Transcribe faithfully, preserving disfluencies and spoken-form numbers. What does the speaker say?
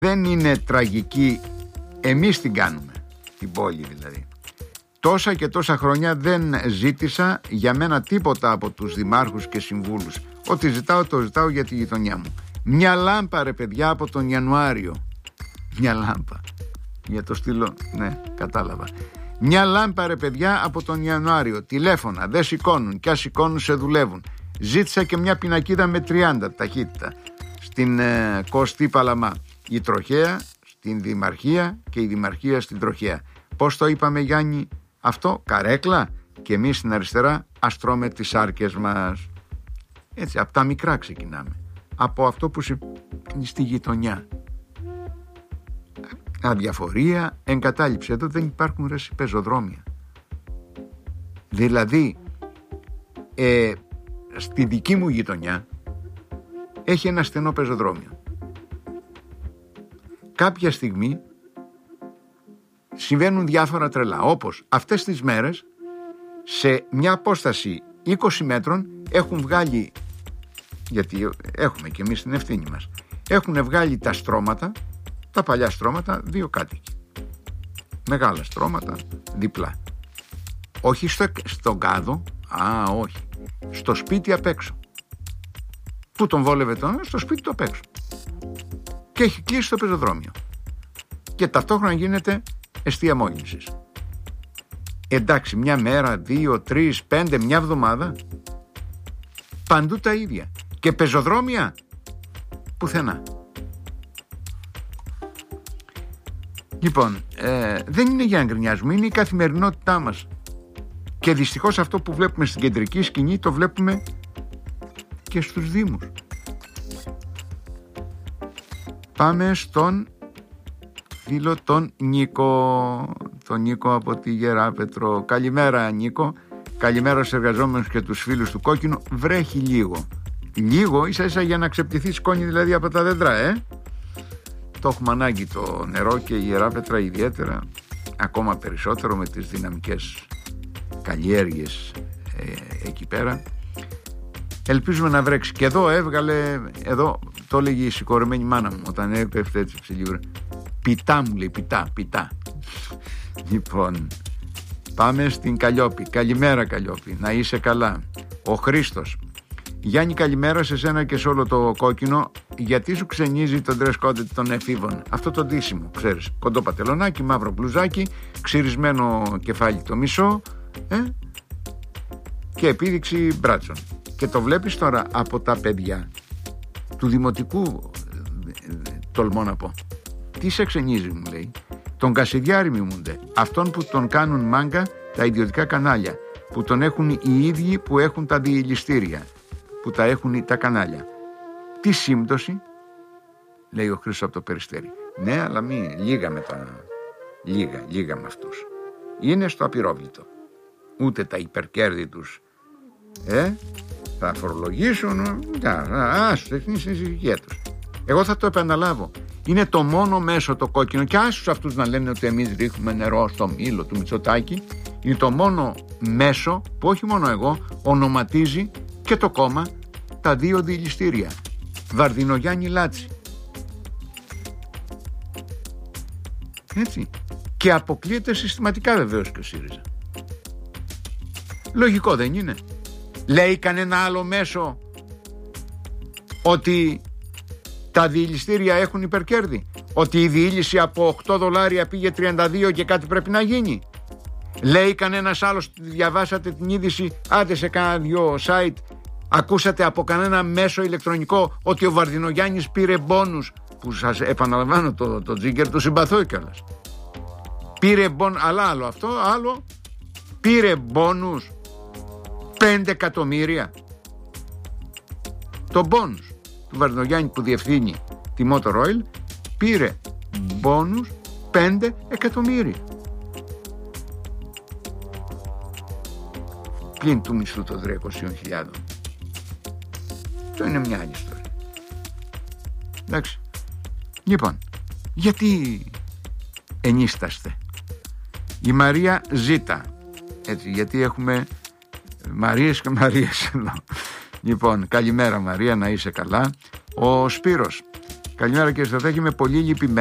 δεν είναι τραγική, εμείς την κάνουμε, την πόλη δηλαδή. Τόσα και τόσα χρόνια δεν ζήτησα για μένα τίποτα από τους δημάρχους και συμβούλους. Ό,τι ζητάω το ζητάω για τη γειτονιά μου. Μια λάμπα ρε παιδιά από τον Ιανουάριο. Μια λάμπα. Για το στήλο, ναι, κατάλαβα. Μια λάμπα ρε παιδιά από τον Ιανουάριο. Τηλέφωνα, δεν σηκώνουν, κι ας σηκώνουν σε δουλεύουν. Ζήτησα και μια πινακίδα με τριάντα ταχύτητα στην ε, Κωστή Παλαμά. Η τροχέα στην Δημαρχία και η Δημαρχία στην τροχέα. Πώς το είπαμε Γιάννη αυτό? Καρέκλα. Και εμείς στην αριστερά ας τρώμε τις άρκες μας. Έτσι, από τα μικρά ξεκινάμε. Από αυτό που συμβαίνει στη γειτονιά. Αδιαφορία, εγκατάλειψη. Εδώ δεν υπάρχουν ρε πεζοδρόμια. Δηλαδή ε, στη δική μου γειτονιά έχει ένα στενό πεζοδρόμιο. Κάποια στιγμή συμβαίνουν διάφορα τρελά, όπως αυτές τις μέρες σε μια απόσταση είκοσι μέτρων έχουν βγάλει, γιατί έχουμε και εμείς την ευθύνη μας, έχουν βγάλει τα στρώματα, τα παλιά στρώματα, δύο κάτοικοι. Μεγάλα στρώματα, διπλά. Όχι στο, στον κάδο, α όχι, στο σπίτι απ' έξω. Πού τον βόλευε τον, στο σπίτι του απ' έξω. Και έχει κλείσει το πεζοδρόμιο. Και ταυτόχρονα γίνεται εστία μόλυνσης. Εντάξει, μια μέρα, δύο, τρεις, πέντε, μια εβδομάδα, παντού τα ίδια. Και πεζοδρόμια πουθενά. Λοιπόν, ε, δεν είναι για να γκρινιάζουμε, είναι η καθημερινότητά μας. Και δυστυχώς αυτό που βλέπουμε στην κεντρική σκηνή το βλέπουμε και στους δήμους. Πάμε στον φίλο τον Νίκο, τον Νίκο από τη Γεράπετρο. Καλημέρα Νίκο, καλημέρα στους εργαζόμενους και τους φίλους του Κόκκινου. Βρέχει λίγο, λίγο ίσα ίσα για να ξεπτυθεί σκόνη δηλαδή από τα δέντρα, ε. Το έχουμε ανάγκη το νερό και η Γεράπετρα ιδιαίτερα, ακόμα περισσότερο με τις δυναμικές καλλιέργειες ε, εκεί πέρα. Ελπίζουμε να βρέξει. Και εδώ έβγαλε, εδώ το έλεγε η συγχωρεμένη μάνα μου όταν έπεφτε έτσι ψηλίγουρα. Πιτά μου λέει, πιτά, πιτά. Λοιπόν, πάμε στην Καλλιόπη. Καλημέρα Καλλιόπη, να είσαι καλά. Ο Χρήστος. Γιάννη, καλημέρα σε σένα και σε όλο το Κόκκινο. Γιατί σου ξενίζει τον dress code των εφήβων? Αυτό το ντύσιμο, ξέρεις. Κοντό πατελονάκι, μαύρο μπλουζάκι, ξυρισμένο κεφάλι το μισό, ε? Και επίδειξη μπράτσων. Και το βλέπεις τώρα από τα παιδιά του δημοτικού, τολμώ να πω. Τι σε ξενίζει μου λέει? Τον Κασιδιάρη μιμούνται. Αυτόν που τον κάνουν μάγκα τα ιδιωτικά κανάλια, που τον έχουν οι ίδιοι που έχουν τα διελιστήρια, που τα έχουν τα κανάλια. Τι σύμπτωση? Λέει ο Χρήστος από το Περιστέρι. Ναι, αλλά μη λίγα με τα λίγα, λίγα με αυτούς. Είναι στο απειρόβλητο. Ούτε τα υπερκέρδη τους ε, θα φορολογήσουν. Άσου, έχει στην ησυχία τους. Εγώ θα το επαναλάβω. Είναι το μόνο μέσο το Κόκκινο, και άσους αυτούς να λένε ότι εμείς ρίχνουμε νερό στο μήλο του Μητσοτάκη. Είναι το μόνο μέσο που όχι μόνο εγώ ονοματίζει και το κόμμα τα δύο διελιστήρια. Βαρδινογιάννη Λάτσι. Έτσι. Και αποκλείεται συστηματικά βεβαίως και ο ΣΥΡΙΖΑ. Λογικό δεν είναι? Λέει κανένα άλλο μέσο ότι τα διελιστήρια έχουν υπερκέρδη? Ότι η διήλυση από οκτώ δολάρια πήγε τριάντα δύο και κάτι πρέπει να γίνει? Λέει κανένας άλλος, διαβάσατε την είδηση, άντε σε κάνα δυο site, ακούσατε από κανένα μέσο ηλεκτρονικό ότι ο Βαρδινογιάννης πήρε μπόνους, που σας επαναλαμβάνω το, το τζίγκερ του συμπαθώ κιόλας. Πήρε μπόνους, αλλά άλλο αυτό, άλλο, πήρε μπόνους πέντε εκατομμύρια. Το μπόνους του Βαρδινογιάννη που διευθύνει τη Motor Oil πήρε μπόνους πέντε εκατομμύρια. Πλην του μισθού των τριακόσιων χιλιάδων. Αυτό είναι μια άλλη ιστορία. Εντάξει. Λοιπόν, γιατί ενίσταστε? Η Μαρία Ζήτα. Έτσι, γιατί έχουμε Μαρίες και Μαρίες εδώ. Λοιπόν, καλημέρα Μαρία, να είσαι καλά. Ο Σπύρος. Καλημέρα κύριε Σταθάκη, είμαι πολύ λυπημένη.